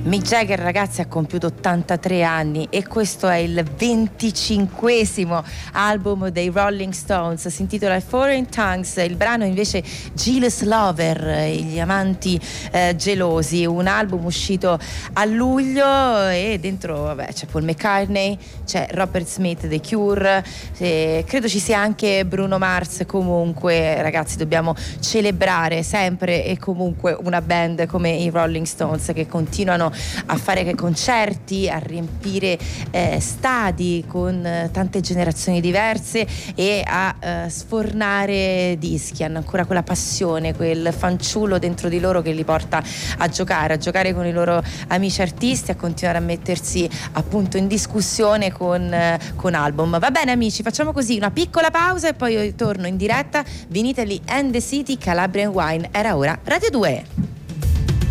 Mick Jagger, ragazzi, ha compiuto 83 anni e questo è il 25esimo album dei Rolling Stones, si intitola Foreign Tongues, il brano invece Jealous Lover, gli amanti gelosi, un album uscito a luglio e dentro c'è Paul McCartney, c'è Robert Smith, The Cure, credo ci sia anche Bruno Mars. Comunque ragazzi, dobbiamo celebrare sempre e comunque una band come i Rolling Stones che continuano a fare concerti, a riempire stadi con tante generazioni diverse e a sfornare dischi. Hanno ancora quella passione, quel fanciullo dentro di loro che li porta a giocare con i loro amici artisti, a continuare a mettersi appunto in discussione con album. Va bene amici, facciamo così, una piccola pausa e poi io torno in diretta. Vinitaly and the City, Calabrian Wine. Era ora Radio 2.